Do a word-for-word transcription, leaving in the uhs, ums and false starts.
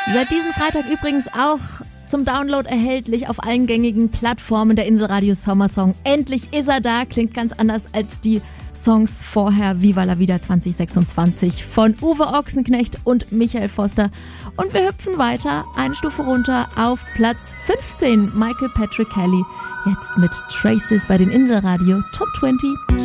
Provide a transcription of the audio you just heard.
Seit diesem Freitag übrigens auch zum Download erhältlich auf allen gängigen Plattformen der Inselradio Sommersong. Endlich ist er da, klingt ganz anders als die Songs vorher. Viva la Vida zwanzig sechsundzwanzig von Uwe Ochsenknecht und Michael Foster. Und wir hüpfen weiter, eine Stufe runter auf Platz fünfzehn. Michael Patrick Kelly, jetzt mit Traces bei den Inselradio Top zwanzig.